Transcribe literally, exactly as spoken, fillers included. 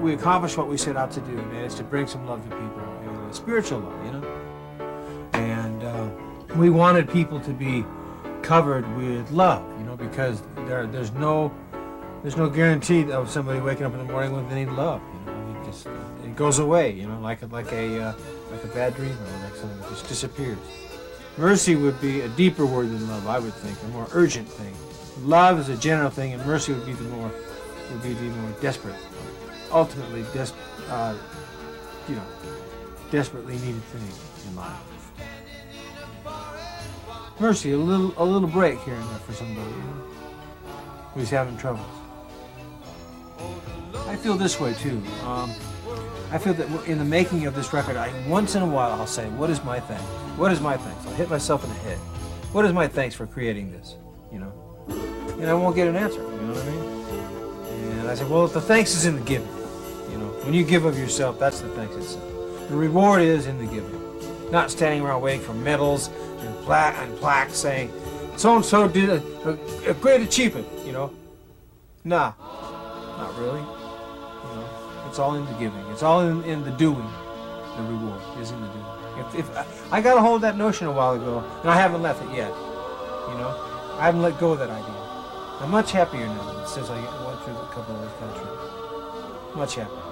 we accomplish what we set out to do, and that is to bring some love to people, and spiritual love, you know. And uh, we wanted people to be covered with love, you know, because there, there's no, there's no guarantee of somebody waking up in the morning when they need love, you know. I mean, just, it goes away, you know, like a, like a uh, like a bad dream, or like something that just disappears. Mercy would be a deeper word than love, I would think, a more urgent thing. Love is a general thing, and mercy would be the more would be the more desperate, ultimately, des- uh, you know, desperately needed thing in life. Mercy, a little a little break here and there for somebody, you know, who's having troubles. I feel this way too. Um, I feel that in the making of this record, I once in a while I'll say, "What is my thanks? What is my thanks?" I'll hit myself in the head. What is my thanks for creating this? You know, and I won't get an answer. You know what I mean? And I said, "Well, if the thanks is in the giving, you know, when you give of yourself, that's the thanks itself. The reward is in the giving, not standing around waiting for medals and plaque and plaques saying, so and so did a, a, a great achievement." You know, nah, not really. You know, it's all in the giving. It's all in, in the doing. The reward is in the doing. If, if I, I got a hold of that notion a while ago, and I haven't left it yet. You know, I haven't let go of that idea. I'm much happier now since I went through a couple of those countries. Much happier.